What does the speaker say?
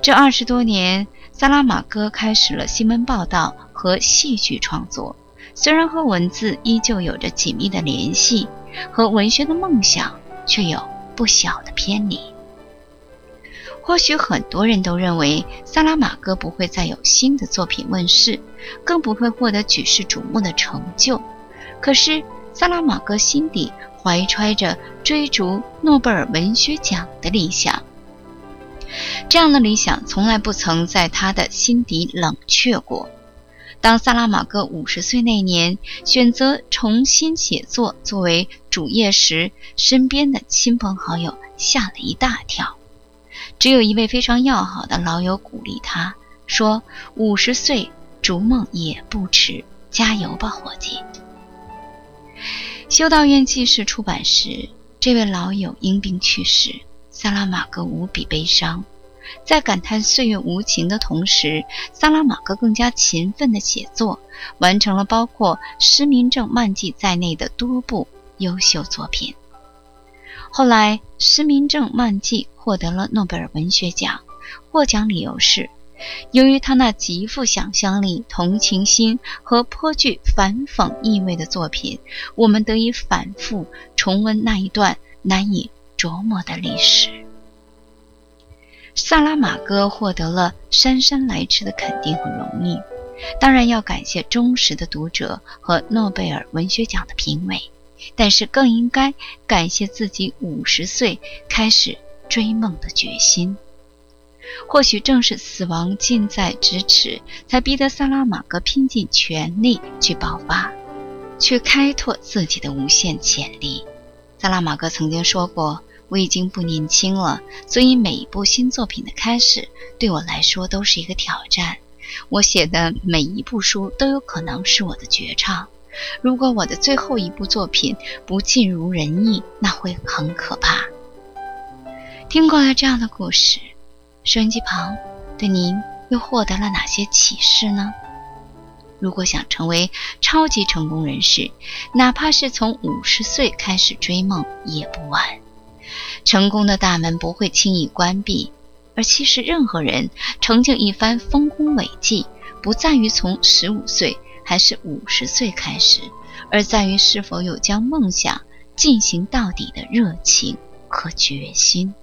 这20多年，萨拉玛戈开始了新闻报道和戏剧创作，虽然和文字依旧有着紧密的联系，和文学的梦想却有不小的偏离。或许很多人都认为萨拉玛戈不会再有新的作品问世，更不会获得举世瞩目的成就。可是萨拉玛戈心底怀揣着追逐诺贝尔文学奖的理想，这样的理想从来不曾在他的心底冷却过。当萨拉玛戈50岁那年选择重新写作作为主业时，身边的亲朋好友吓了一大跳。只有一位非常要好的老友鼓励他，说50岁逐梦也不迟，加油吧伙计。修道院记事出版时，这位老友因病去世，萨拉玛戈无比悲伤。在感叹岁月无情的同时，萨拉玛戈更加勤奋地写作，完成了包括《失明症漫记》在内的多部优秀作品。后来，《失明症漫记》获得了诺贝尔文学奖，获奖理由是，由于他那极富想象力、同情心和颇具反讽意味的作品，我们得以反复重温那一段难以琢磨的历史。萨拉玛戈获得了姗姗来迟的肯定和荣誉，当然要感谢忠实的读者和诺贝尔文学奖的评委，但是更应该感谢自己50岁开始追梦的决心。或许正是死亡近在咫尺，才逼得萨拉玛戈拼尽全力去爆发，去开拓自己的无限潜力。萨拉玛戈曾经说过，我已经不年轻了，所以每一部新作品的开始对我来说都是一个挑战。我写的每一部书都有可能是我的绝唱，如果我的最后一部作品不尽如人意，那会很可怕。听过了这样的故事，收音机旁对您又获得了哪些启示呢？如果想成为超级成功人士，哪怕是从50岁开始追梦也不晚。成功的大门不会轻易关闭，而其实任何人成就一番丰功伟绩，不在于从15岁还是50岁开始，而在于是否有将梦想进行到底的热情和决心。